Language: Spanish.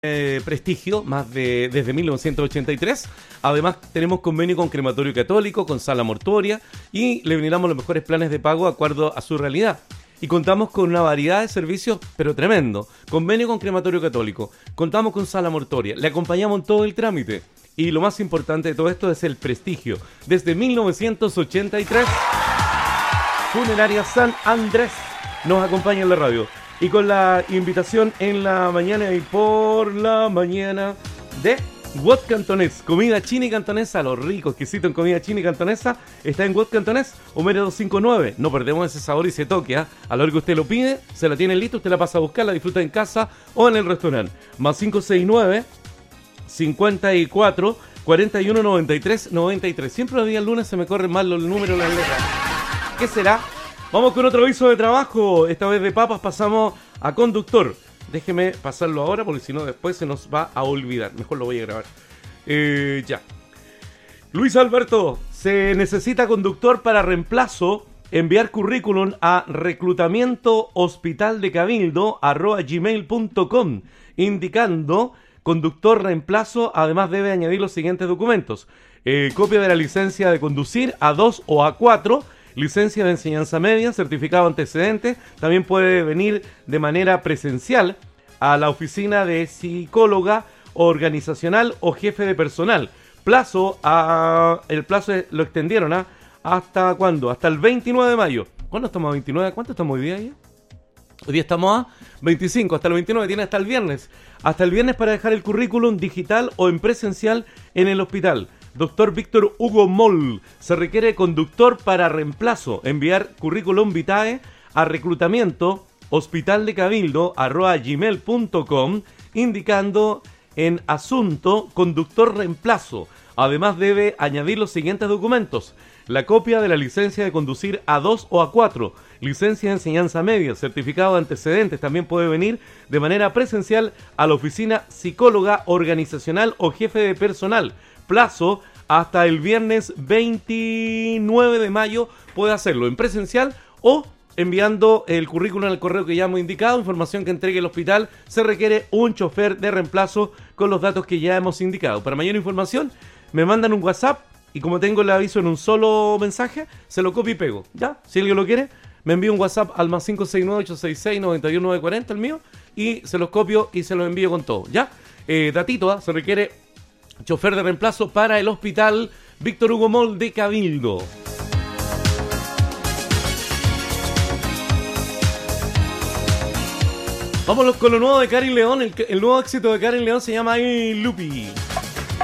prestigio, desde 1983. Además, tenemos convenio con Crematorio Católico, con Sala Mortuoria y le brindamos los mejores planes de pago de acuerdo a su realidad. Y contamos con una variedad de servicios, pero tremendo. Convenio con Crematorio Católico, contamos con Sala Mortuoria, le acompañamos en todo el trámite. Y lo más importante de todo esto es el prestigio. Desde 1983, Funeraria San Andrés nos acompaña en la radio. Y con la invitación en la mañana y por la mañana de Wok Cantonés, comida china y cantonesa, lo rico, exquisito en comida china y cantonesa, está en Wok Cantonés, Homero 259. No perdemos ese sabor y ese toque, ¿eh? A la hora que usted lo pide, se la tiene lista, usted la pasa a buscar, la disfruta en casa o en el restaurante. Más 569 54 41 93 93. Siempre los días lunes se me corren mal los números, las letras. ¿Qué será? Vamos con otro aviso de trabajo. Esta vez de papas pasamos a conductor. Déjeme pasarlo ahora porque si no después se nos va a olvidar. Mejor lo voy a grabar. Ya. Luis Alberto, se necesita conductor para reemplazo. Enviar currículum a reclutamientohospitaldecabildo@gmail.com indicando conductor reemplazo. Además debe añadir los siguientes documentos. Copia de la licencia de conducir A2 o A4. Licencia de enseñanza media, certificado antecedente. También puede venir de manera presencial a la oficina de psicóloga organizacional o jefe de personal. El plazo lo extendieron ¿hasta cuándo? Hasta el 29 de mayo. ¿Cuándo estamos a 29? ¿Cuánto estamos hoy día ya? Hoy día estamos a 25, hasta el 29, tiene hasta el viernes. Hasta el viernes para dejar el currículum digital o en presencial en el hospital. Doctor Víctor Hugo Moll, se requiere conductor para reemplazo. Enviar currículum vitae a reclutamiento hospitaldecabildo@gmail.com indicando en asunto conductor reemplazo. Además debe añadir los siguientes documentos: la copia de la licencia de conducir A2 o A4, licencia de enseñanza media, certificado de antecedentes. También puede venir de manera presencial a la oficina psicóloga organizacional o jefe de personal. Plazo hasta el viernes 29 de mayo puede hacerlo en presencial o enviando el currículum al correo que ya hemos indicado. Información que entregue el hospital. Se requiere un chofer de reemplazo con los datos que ya hemos indicado. Para mayor información me mandan un WhatsApp y como tengo el aviso en un solo mensaje, se lo copio y pego. ¿Ya? Si alguien lo quiere, me envía un WhatsApp al más 569-866-91940, el mío, y se los copio y se los envío con todo. ¿Ya? Datito, se requiere chofer de reemplazo para el hospital Víctor Hugo Moll de Cabildo. Vámonos con lo nuevo de Karin León. El nuevo éxito de Karin León se llama Lupi.